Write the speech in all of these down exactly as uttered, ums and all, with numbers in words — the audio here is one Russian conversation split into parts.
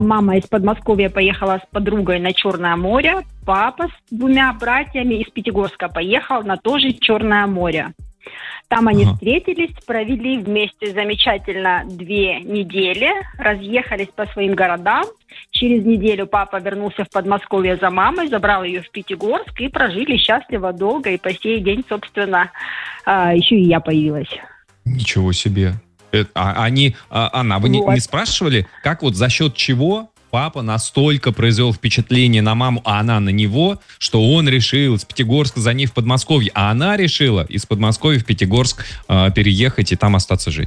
Мама из Подмосковья поехала с подругой на Черное море. Папа с двумя братьями из Пятигорска поехал на тоже Черное море. Там они ага. встретились, провели вместе замечательно две недели, разъехались по своим городам. Через неделю папа вернулся в Подмосковье за мамой, забрал ее в Пятигорск и прожили счастливо, долго. И по сей день, собственно, еще и я появилась. Ничего себе. А они, Анна, вы вот. не, не спрашивали, как вот за счет чего папа настолько произвел впечатление на маму, а она на него, что он решил из Пятигорска за ней в Подмосковье, а она решила из Подмосковья в Пятигорск э, переехать и там остаться жить?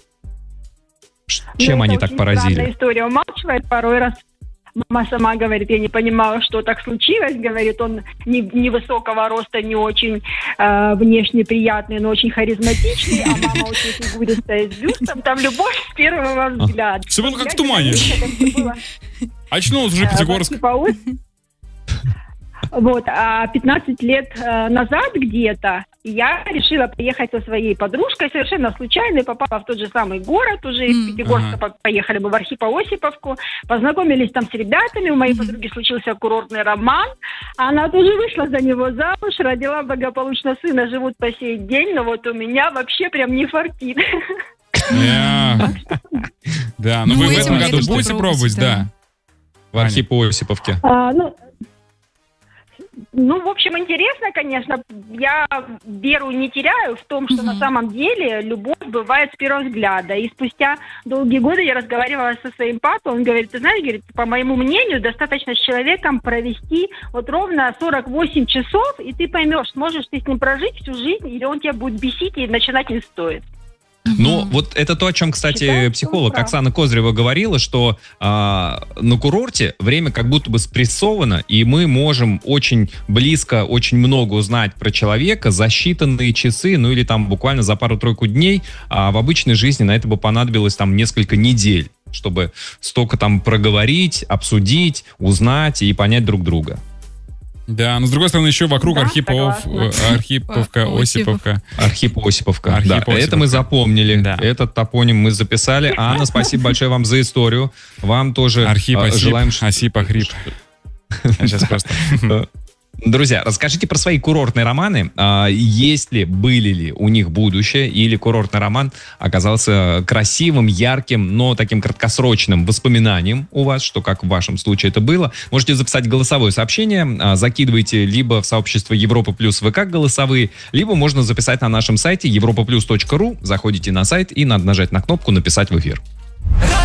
Чем ну, они так поразили? Странная история, умалчивает порой раз. Мама сама говорит, я не понимала, что так случилось. Говорит, он не, невысокого роста, не очень э, внешне приятный, но очень харизматичный, а мама очень фигуристая с бюстом. Там любовь с первого взгляда. Все было как в тумане. Очнулась уже Пятигорск. Вот, а пятнадцать лет э, назад где-то я решила приехать со своей подружкой, совершенно случайно, попала в тот же самый город, уже из Пятигорска mm-hmm. поехали мы в Архипо-Осиповку, познакомились там с ребятами, у моей mm-hmm. подруги случился курортный роман, она тоже вышла за него замуж, родила благополучно сына, живут по сей день, но вот у меня вообще прям не фартит. Да, ну вы в этом году будете пробовать, да? В Архипо-Осиповке. Ну, в общем, интересно, конечно. Я веру не теряю в том, что mm-hmm. на самом деле любовь бывает с первого взгляда. И спустя долгие годы я разговаривала со своим папой. Он говорит, ты знаешь, говорит, по моему мнению, достаточно с человеком провести вот ровно сорок восемь часов, и ты поймешь, сможешь ты с ним прожить всю жизнь, или он тебя будет бесить, и начинать не стоит. Ну, mm-hmm. вот это то, о чем, кстати, Считаю, психолог да. Оксана Козырева говорила, что э, на курорте время как будто бы спрессовано, и мы можем очень близко, очень много узнать про человека за считанные часы, ну или там буквально за пару-тройку дней, а в обычной жизни на это бы понадобилось там несколько недель, чтобы столько там проговорить, обсудить, узнать и понять друг друга. Да, но с другой стороны, еще вокруг да, Архипов, Архиповка, Осиповка. Архип-Осиповка. Да, это мы запомнили. Да. Этот топоним мы записали. Анна, спасибо большое вам за историю. Вам тоже Архип, э, Осип, желаем... Осип, Ахрип. Сейчас просто... Друзья, расскажите про свои курортные романы. Есть ли, были ли у них будущее, или курортный роман оказался красивым, ярким, но таким краткосрочным воспоминанием у вас, что как в вашем случае это было. Можете записать голосовое сообщение, закидывайте либо в сообщество Европа Плюс ВК голосовые, либо можно записать на нашем сайте европа плюс точка ру, заходите на сайт и надо нажать на кнопку «Написать в эфир».